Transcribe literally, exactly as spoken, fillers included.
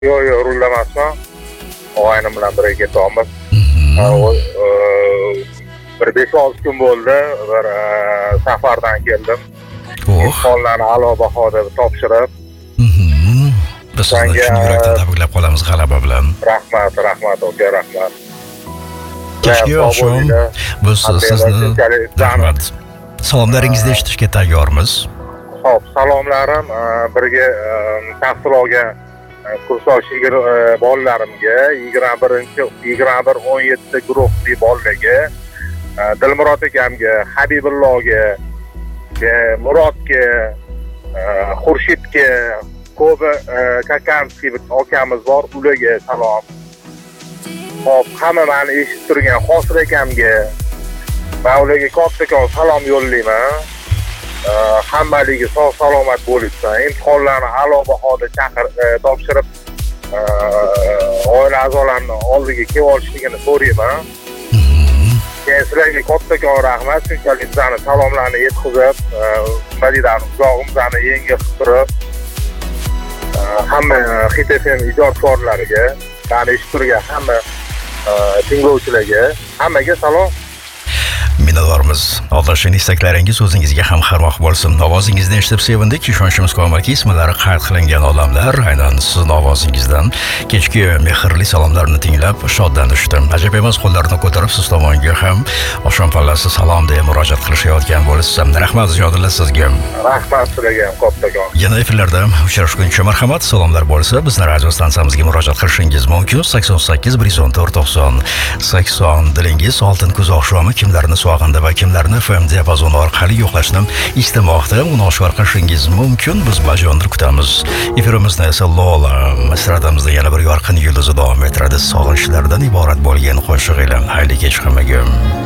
Yo'q, yo'q, rulda emasman. Og'aynim bilan birga ketyapmiz. Bir besh olti kun bo'ldi, bir safardan keldim. Oh. Hollarni a'lo bahoda topshirib. Biz sizni chin yurakdan tabriklab qolamiz g'alaba bilan. Rahmat, rahmat, aka, rahmat. Kechki oqshom biz sizni rahmat. Salomlaringizni eshitishga tayyormiz. Xo'p, salomlarim birga tahsil olgan kursdosh bolalarimga, yigirma birinchi yigirma bir o'n yetti guruhli bolalarga, Dilmurod akamga, Habibullohga, Murodga, Xurshidga, Ko'bi Kakamskiy akamiz bor, ularga salom. Hop, hamma meni eshitib turgan Hosil akamga va ularga kattakon salom yo'llayman. Hammaligi sog' salomat bo'lishsin. Imtihonlarni a'lo bahoda chaqir topshirib, oila a'zolarini oldiga kelib olishligini so'rayman. Keyin sizlarga kattakon rahmat, shunchalik bizani salomlarni yetkazib, Madidani uzog'imizni yengil qilib turib, hamma Hit F M ijodkorlariga, meni eshitib turgan hamma tinglovchilarga, hammaga salom. Minnatdormiz. Otashin istaklaringiz o'zingizga ham xarmoq bo'lsin. Ovozingizni eshitib sevindik. Ishonchimiz komilki, ismlari qayd qilingan odamlar aynan sizning ovozingizdan kechki mehrli salomlarni tinglab shodlanishdim. Ajab emas, qo'llarini ko'tarib siz tomonga ham oshom pallasi salom deb murojaat qilishayotgan bo'lsa, rahmat Ziyodulla sizga. Rahmat sizlarga ham kattakon. Yana efirlarda uchrashguncha marhamat, salomlar bo'lsa, bizni radio stansiyamizga murojaat qilishingiz mumkin. sakson sakkiz bir yuz o'n to'rt to'qson sakson. Dilingiz oltin kuz oqshomi kimlarni sog'indi va kimlarni F M diapazoni orqali yo'qlashni istamoqda, uni oshkor qilishingiz mumkin. Biz bajondir kutamiz. Efirimizni esa Lola Masradamizda yana bir yorqin yulduzi davom ettiradi. Sog'inchlardan iborat bo'lgan qo'shiq bilan xayrli kech hammaga.